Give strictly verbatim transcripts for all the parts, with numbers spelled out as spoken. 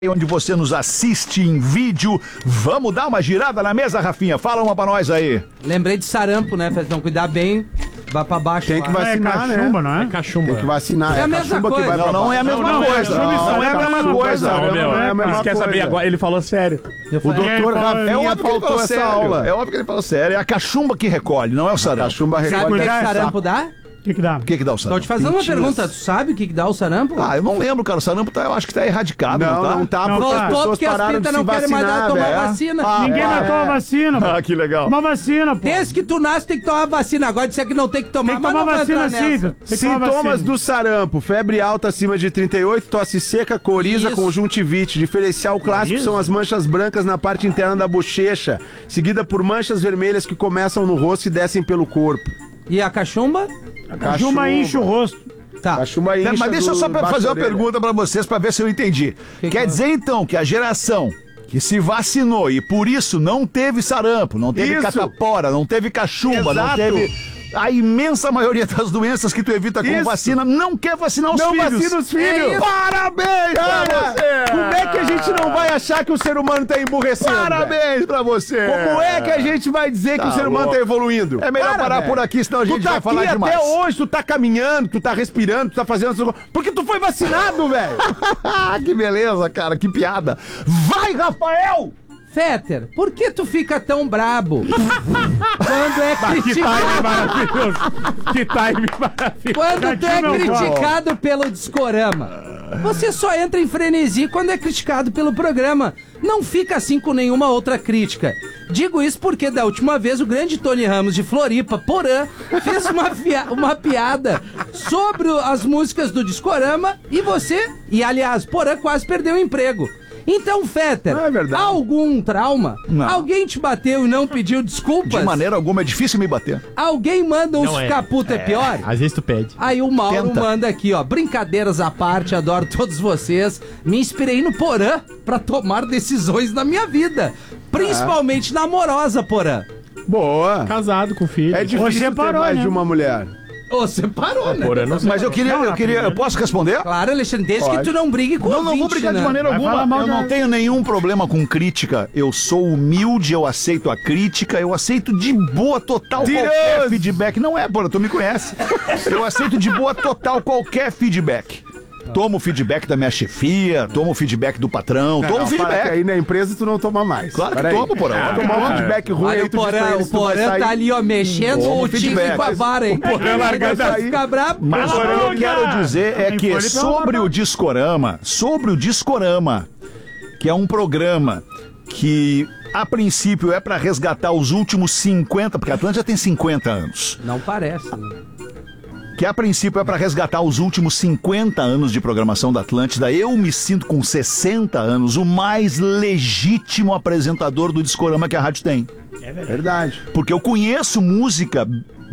onde você nos assiste em vídeo. Vamos dar uma girada na mesa, Rafinha? Fala uma pra nós aí. Lembrei de sarampo, né? Então cuidar bem, vai pra baixo. Tem que lá. vacinar, é cachumba, né? não é? É cachumba. Tem que vacinar. É a mesma cachumba coisa. que vai Não, pra não é a baixo. mesma Não, coisa. não, Não, não é a mesma coisa. Não, Não, meu, não é a mesma Você quer coisa. saber agora? Ele falou sério. Eu O falei, doutor É, É Rafinha óbvio que ele faltou falou essa sério. aula. É óbvio que ele falou sério. É a cachumba que recolhe, não é o sarampo. Cachumba sabe o recolhe. que, que cuidar, sarampo dá? O que que dá? O que que dá o Tô sarampo? te fazendo uma Mentiras. pergunta. Tu sabe o que, que dá o sarampo? Ah, eu não lembro, cara. O sarampo tá, eu acho que tá erradicado, não, Não, tá? não tá, Não, porque tá. as Voltou pessoas porque as pararam de pintas se não querem mais dar, vacinar, tomar velho. vacina. Ah, Ninguém é, vai tomar é. vacina, pô. Ah, que legal. Toma vacina, pô. Desde que tu nasce tem que tomar vacina. Agora disser que não tem que tomar, Tem que mas tomar não vai vacina entrar sim. nessa. Tem que tomar Sintomas vacina. do sarampo: febre alta acima de trinta e oito, tosse seca, coriza, Isso. conjuntivite. Diferencial clássico Isso. são as manchas brancas na parte interna da bochecha, seguida por manchas vermelhas que começam no rosto e descem pelo corpo. E a cachumba? A cachumba enche o rosto. Tá. Cachumba incha Mas deixa eu do- só baixo fazer da uma orelha. pergunta pra vocês pra ver se eu entendi. Que Quer que- dizer então que a geração que se vacinou e por isso não teve sarampo, não teve Isso. catapora, não teve cachumba, não Exato. teve a imensa maioria das doenças que tu evita com Isso. vacina, não quer vacinar os Não filhos. vacina os filhos! É isso. Parabéns pra Cara, você! como é que a gente não vai achar que o ser humano tá emburrecendo? velho? Parabéns pra você! Como é que a gente vai dizer que Tá o ser humano louco. tá evoluindo? É melhor Para, parar velho. por aqui, senão a gente Tu tá vai falar aqui demais. até hoje, tu tá caminhando, tu tá respirando, tu tá fazendo... as coisas. Porque tu foi vacinado, velho! Que beleza, cara, que piada. Vai, Rafael! Féter, por que tu fica tão brabo? Quando é Que criticado, time maravilhoso. Que time maravilhoso. quando tu é Gatinho, meu criticado pelo Discorama. Você só entra em frenesi quando é criticado pelo programa. Não fica assim com nenhuma outra crítica. Digo isso porque da última vez o grande Tony Ramos de Floripa, Porã, fez uma, fia- uma piada sobre o- as músicas do Discorama e você, e aliás, Porã quase perdeu o emprego. Então, Féter, Não é verdade. algum trauma? Não. Alguém te bateu e não pediu desculpas? De maneira alguma é difícil me bater. Alguém manda uns Não é. caputa é pior? Às vezes tu pede. Aí o Mauro Tenta. manda aqui, ó. Brincadeiras à parte, adoro todos vocês. Me inspirei no Porã pra tomar decisões na minha vida. Principalmente na amorosa, Porã. Boa! Casado com filho. É difícil Você ter parou, mais né? de uma mulher. Ô, você parou, né? Porã não sei. Mas eu queria, eu queria, eu posso responder? Claro, Alexandre, desde que Pode. tu não brigue com o Não, não vou ouvinte, brigar de né? maneira Vai alguma. falar mal Eu da- não tenho nenhum problema com crítica. Eu sou humilde, eu aceito a crítica, eu aceito de boa total qualquer Mentiroso! feedback. Não é, porra, tu me conhece. Eu aceito de boa total qualquer feedback. Tomo feedback da minha chefia, tomo feedback do patrão, tomo Não, para que feedback. aí na empresa tu não toma mais. Claro que Pera aí. tomo, porra. Ah, Óbvio tomar que um tomo. feedback ruim, Olha aí o tu diz pra Porã, eles o que tu vai Porã sair. tá ali, ó, mexendo Toma o tigre feedback. com a vara, hein? Porã largando Vai aí. ficar brabo. Mas o que eu quero dizer é Em que Floripa, sobre não. o Discorama, sobre o Discorama, que é um programa que a princípio é pra resgatar os últimos cinquenta, porque a Atlântida tem cinquenta anos, Não parece, né? que a princípio é pra resgatar os últimos cinquenta anos de programação da Atlântida. Eu me sinto com sessenta anos o mais legítimo apresentador do Discorama que a rádio tem. Verdade. Porque eu conheço música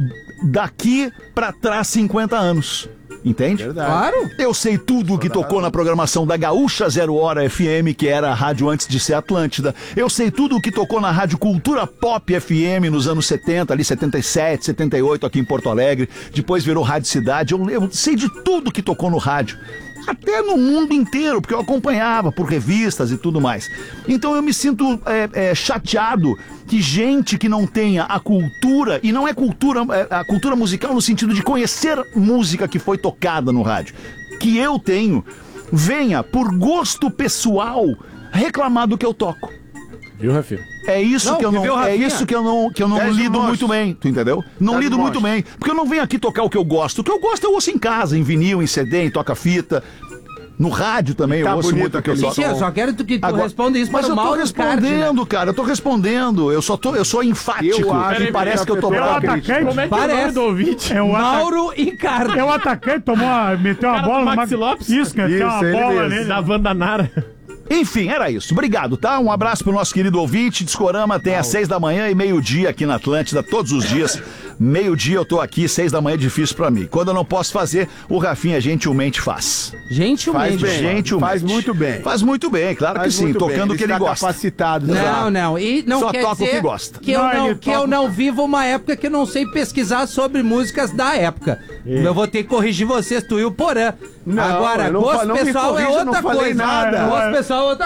daqui pra trás cinquenta anos. Entende? Verdade. Claro. Eu sei tudo o que tocou na programação da Gaúcha Zero Hora F M, que era a rádio antes de ser Atlântida. Eu sei tudo o que tocou na rádio Cultura Pop F M nos anos setenta, ali setenta e sete, setenta e oito aqui em Porto Alegre. Depois virou Rádio Cidade. Eu, eu sei de tudo que tocou no rádio. Até no mundo inteiro, porque eu acompanhava por revistas e tudo mais. Então eu me sinto é, é, chateado que gente que não tenha a cultura, e não é cultura, é, a cultura musical no sentido de conhecer música que foi tocada no rádio, que eu tenho, venha, por gosto pessoal, reclamar do que eu toco. Viu, Rafinha? É isso Não, que eu que não, vê o é Rafinha. isso que eu não, que eu não Dez lido monstros. muito bem, tu entendeu? Não Dez lido muito monstros. bem, porque eu não venho aqui tocar o que eu gosto. O que eu gosto eu ouço em casa, em vinil, em C D, em toca-fita. No rádio também Tá eu ouço bonito muito o que eu aquele toco. Mentira, eu só quero tu que tu Agora- responda isso Mas para eu o tô Mauro Ricardo, né? respondendo, cara, eu tô respondendo. Eu só tô, eu sou enfático. Eu acho e que parece que eu tô afetou É o a bravo. crítica. atacante. Como é que é o Parece. nome do ouvinte? um É o atacante. Mauro Ricardo. É o atacante, tomou a, meteu uma tá bola é no Maxi Maxi Lopes? Lopes. Isso, meteu Isso, uma ele bola mesmo. nele. Da Vandanara. Enfim, era isso. Obrigado, tá? Um abraço pro nosso querido ouvinte. Discorama tem às seis da manhã e meio-dia aqui na Atlântida, todos os dias. Meio-dia eu tô aqui, seis da manhã é difícil pra mim. Quando eu não posso fazer, o Rafinha gentilmente faz. Gentilmente. Faz bem. Gentilmente. Faz muito bem. Faz muito bem, claro Faz que sim. muito bem. Tocando o que ele está gosta. capacitado. Não, Exato. não. E não Só quer toca o dizer que gosta. que eu Não, não, ele que toca- eu não vivo uma época que eu não sei pesquisar sobre músicas da época. Eu vou ter que corrigir vocês, tu e o Porã. Não, Agora, eu não gosto fa- não me pessoal é corrija, eu não outra falei coisa. nada. Gosto pessoal é outra